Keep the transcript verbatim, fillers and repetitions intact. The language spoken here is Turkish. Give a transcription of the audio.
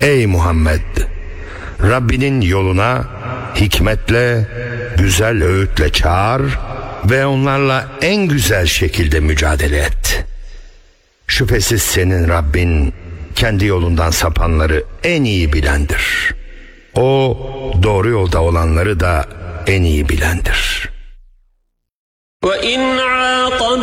Ey Muhammed! Rabbinin yoluna hikmetle, güzel öğütle çağır ve onlarla en güzel şekilde mücadele et. Şüphesiz senin Rabbin kendi yolundan sapanları en iyi bilendir. O doğru yolda olanları da en iyi bilendir. وَإِنْ عَاقَبْتُمْ